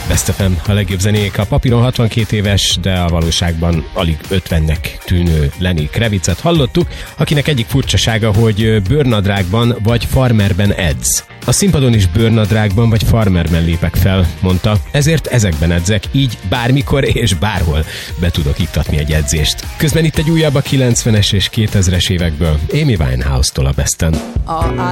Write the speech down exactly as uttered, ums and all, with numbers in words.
Best ef em, a legjobb zenék. A papíron hatvankét éves, de a valóságban alig ötvennek tűnő Lenny Kravitzet hallottuk, akinek egyik furcsasága, hogy bőrnadrágban vagy farmerben edz. A színpadon is bőrnadrágban vagy farmerben lépek fel, mondta, ezért ezekben edzek, így bármikor és bárhol be tudok iktatni egy edzést. Közben itt egy újabb a kilencvenes és kétezres évekből, Amy Winehouse-tól a Besten.